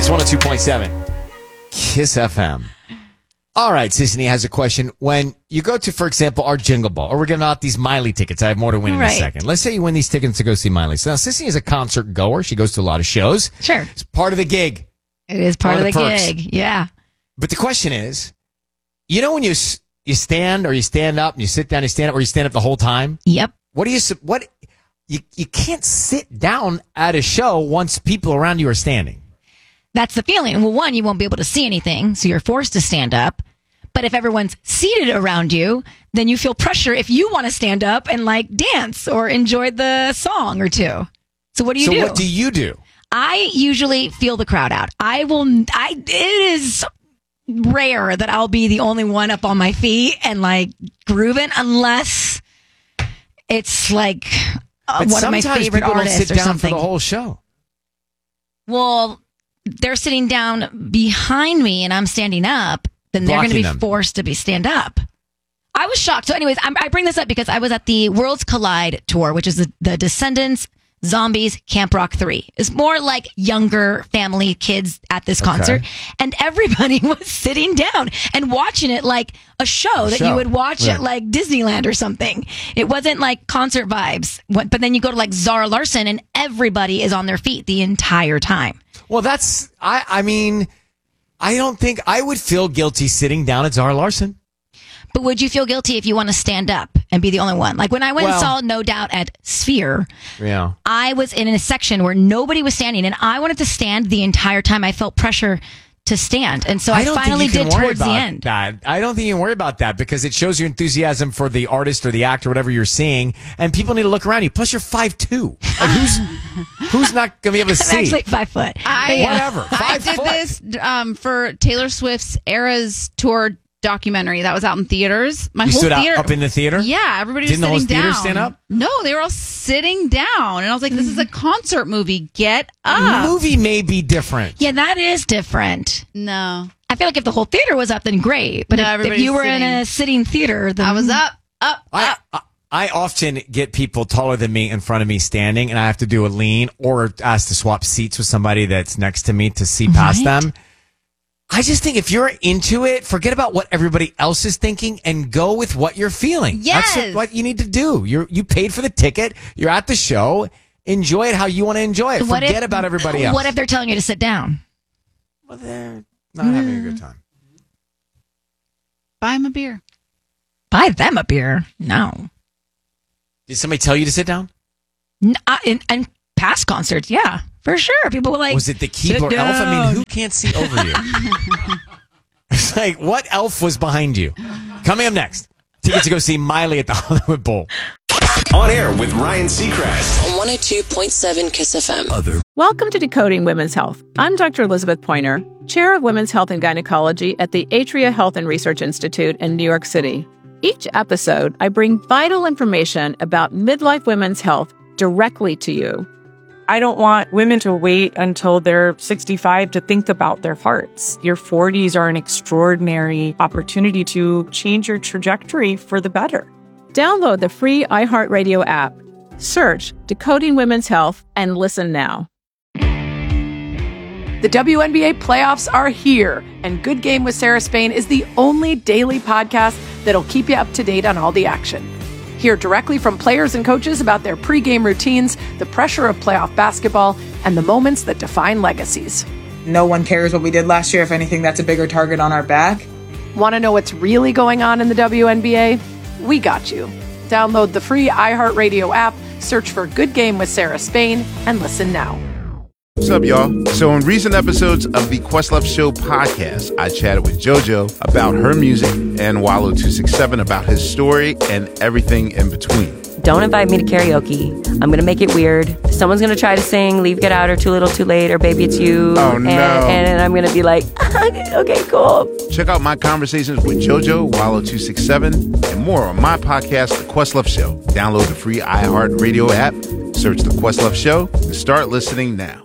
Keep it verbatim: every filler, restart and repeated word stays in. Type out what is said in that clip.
It's one oh two point seven Kiss F M. All right, Sissany has a question. When you go to, for example, our Jingle Ball, or we're giving out these Miley tickets. I have more to win in Right. a second. Let's say you win these tickets to go see Miley. So now Sissany is a concert goer. She goes to a lot of shows. Sure. It's part of the gig. It is part One of of the, the perks. gig. Yeah. But the question is, you know when you s- you stand or you stand up and you sit down, you stand up, or you stand up the whole time? Yep. What do you, s- what, you, you can't sit down at a show once people around you are standing. That's the feeling. Well, one, you won't be able to see anything, so you're forced to stand up. But if everyone's seated around you, then you feel pressure if you want to stand up and like dance or enjoy the song or two. So what do you so do? what do you do? I usually feel the crowd out. I will, I, it is rare that I'll be the only one up on my feet and like grooving unless it's like uh, But one of my sometimes favorite people don't artists sit or down something. for the whole show. Well, they're sitting down behind me and I'm standing up, then they're going to Blocking be them. forced to be stand up. I was shocked. So anyways, I'm, I bring this up because I was at the Worlds Collide tour, which is the, the Descendants, Zombies, Camp Rock three. It's more like younger family kids at this concert. Okay. And everybody was sitting down and watching it like a show that show. you would watch Right. at like Disneyland or something. It wasn't like concert vibes. What- But then you go to like Zara Larson and everybody is on their feet the entire time. Well, that's, I, I mean, I don't think I would feel guilty sitting down at Zara Larson. But would you feel guilty if you want to stand up and be the only one? Like when I went Well- and saw No Doubt at Sphere, Yeah. I was in a section where nobody was standing and I wanted to stand the entire time. I felt pressure to stand. And so I, don't finally think you can did worry towards the about end. That. I don't think you can worry about that because it shows your enthusiasm for the artist or the actor, whatever you're seeing, and people need to look around you. Plus, you're five two. Like, who's who's not going to be able to I'm see? actually five foot. I- But yeah. Whatever. I Five did foot. this um, for Taylor Swift's Eras Tour documentary that was out in theaters. My You whole stood out, theater up in the theater? Yeah, everybody Didn't the was whole sitting theater down. stand up? No, they were all sitting down, and I was like, "This is a concert movie. Get up!" Movie may be different. Yeah, that is different. No, I feel like if the whole theater was up, then great. But No, if, if everybody's you were in sitting. a sitting theater, then I was up, up, I, up. I I often get people taller than me in front of me standing, and I have to do a lean or ask to swap seats with somebody that's next to me to see past Right. them. I just think if you're into it, forget about what everybody else is thinking and go with what you're feeling. That's Yes. what you need to do. You you paid for the ticket. You're at the show. Enjoy it how you want to enjoy it. What Forget if- about everybody else. What if they're telling you to sit down? Well, they're not having a good time. Buy him a beer. Buy them a beer. No. Did somebody tell you to sit down? N- I- in, in past concerts, yeah, for sure. People were like, Was it the Keebler "Sit elf? I down." mean, who can't see over you? It's like, what elf was behind you? Coming up next, tickets to go see Miley at the Hollywood Bowl. On air with Ryan Seacrest. On one oh two point seven Kiss F M. Other. Welcome to Decoding Women's Health. I'm Doctor Elizabeth Pointer, Chair of Women's Health and Gynecology at the Atria Health and Research Institute in New York City. Each episode, I bring vital information about midlife women's health directly to you. I don't want women to wait until they're sixty-five to think about their hearts. Your forties are an extraordinary opportunity to change your trajectory for the better. Download the free iHeartRadio app. Search Decoding Women's Health and listen now. The W N B A playoffs are here, and Good Game with Sarah Spain is the only daily podcast that'll keep you up to date on all the action. Hear directly from players and coaches about their pregame routines, the pressure of playoff basketball, and the moments that define legacies. No one cares what we did last year. If anything, that's a bigger target on our back. Want to know what's really going on in the W N B A? We got you. Download the free iHeartRadio app, search for Good Game with Sarah Spain, and listen now. What's up, y'all? So in recent episodes of the Questlove Show podcast, I chatted with JoJo about her music and Wallow two six seven about his story and everything in between. Don't invite me to karaoke. I'm going to make it weird. Someone's going to try to sing Leave, Get Out, or Too Little, Too Late, or Baby, It's You. Oh, no. And, and I'm going to be like, okay, cool. Check out my conversations with JoJo, Wallow two six seven, and more on my podcast, The Questlove Show. Download the free iHeartRadio app, search The Questlove Show, and start listening now.